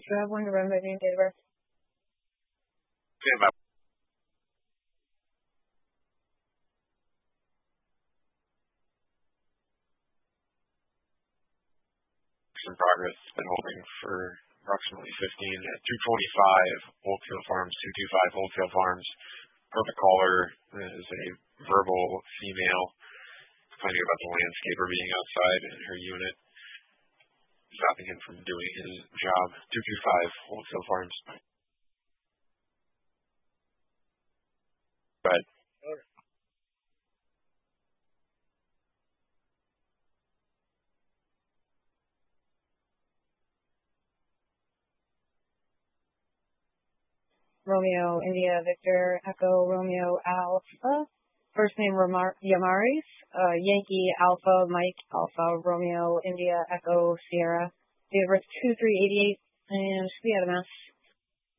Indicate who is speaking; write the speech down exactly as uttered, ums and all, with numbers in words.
Speaker 1: If you have one to run by name, date of birth.
Speaker 2: Okay, my in progress. It's been holding for approximately fifteen at two twenty-five Oldfield Farms, two twenty-five Oldfield Farms. Perfect caller is a verbal female complaining about the landscaper being outside in her unit, stopping him from doing his job. two twenty-five Oldfield Farms. Go ahead.
Speaker 1: Romeo, India, Victor, Echo, Romeo, Alpha. First name Ramar- Yamaris. Uh, Yankee, Alpha, Mike, Alpha, Romeo, India, Echo, Sierra. Date of birth two three eighty-eight, and should be out of mass.